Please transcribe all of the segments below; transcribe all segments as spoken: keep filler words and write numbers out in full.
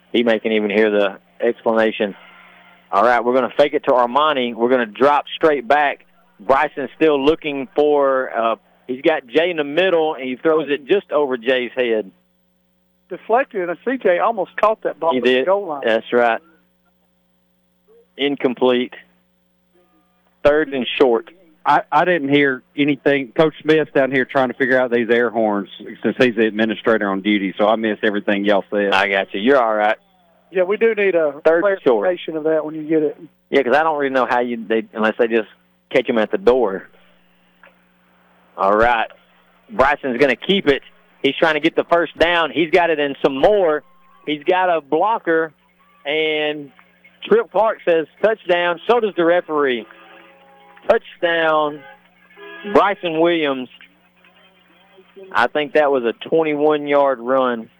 He may can even hear the explanation. All right, we're going to fake it to Armani. We're going to drop straight back. Bryson's still looking for uh, – he's got Jay in the middle, and he throws it just over Jay's head. Deflected, and C J almost caught that ball he at did. the goal line. That's right. Incomplete. Third and short. I, I didn't hear anything. Coach Smith's down here trying to figure out these air horns since he's the administrator on duty, so I missed everything y'all said. I got you. You're all right. Yeah, we do need a Third clarification short. of that when you get it. Yeah, because I don't really know how you they unless they just catch him at the door. All right. Bryson's going to keep it. He's trying to get the first down. He's got it in some more. He's got a blocker, and Tripp Clark says touchdown. So does the referee. Touchdown, Bryson Williams. I think that was a twenty-one-yard run.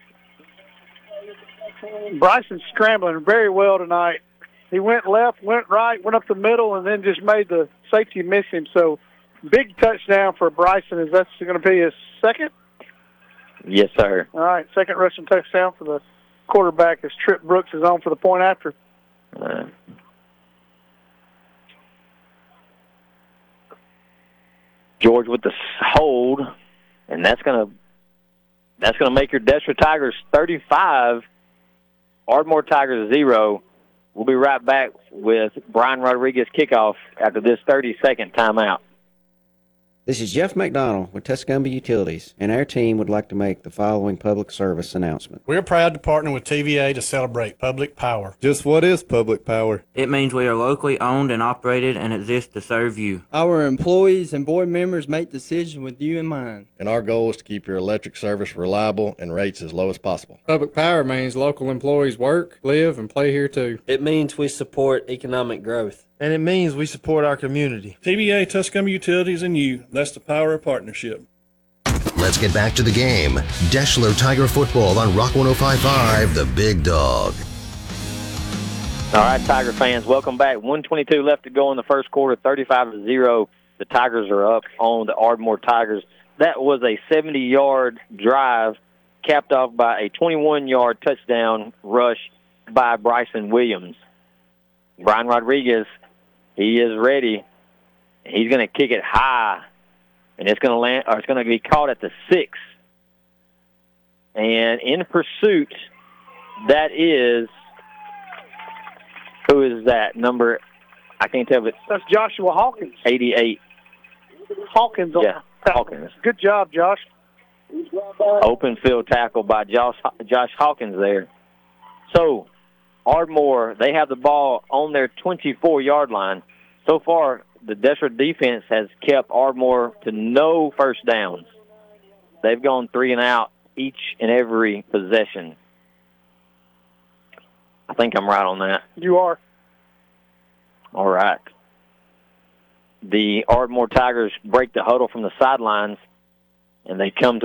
Bryson's scrambling very well tonight. He went left, went right, went up the middle, and then just made the safety miss him. So big touchdown for Bryson. Is that going to be his second? Yes, sir. All right, second rushing touchdown for the quarterback as Tripp Brooks is on for the point after. Uh, George with the hold, and that's gonna that's gonna make your Destra Tigers thirty-five, Ardmore Tigers zero. We'll be right back with Brian Rodriguez kickoff after this thirty-second timeout. This is Jeff McDonald with Tuscumbia Utilities, and our team would like to make the following public service announcement. We're proud to partner with T V A to celebrate public power. Just what is public power? It means we are locally owned and operated and exist to serve you. Our employees and board members make decisions with you in mind. And our goal is to keep your electric service reliable and rates as low as possible. Public power means local employees work, live, and play here too. It means we support economic growth. And it means we support our community. T V A, Tuscumbia Utilities, and you. That's the power of partnership. Let's get back to the game. Deshler Tiger football on Rock one oh five point five, the Big Dog. All right, Tiger fans, welcome back. one twenty-two left to go in the first quarter, thirty-five to zero. The Tigers are up on the Ardmore Tigers. That was a seventy-yard drive capped off by a twenty-one-yard touchdown rush by Bryson Williams. Brian Rodriguez, he is ready. He's going to kick it high, and it's going to land, or it's going to be caught at the six. And in pursuit, that is, who is that? Number, I can't tell, but that's Joshua Hawkins. eighty-eight. Hawkins. Yeah, Hawkins. Good job, Josh. Open field tackle by Josh, Josh Hawkins there. So, Ardmore, they have the ball on their twenty-four-yard line. So far, the Desert defense has kept Ardmore to no first downs. They've gone three and out each and every possession. I think I'm right on that. You are. All right. The Ardmore Tigers break the huddle from the sidelines, and they come to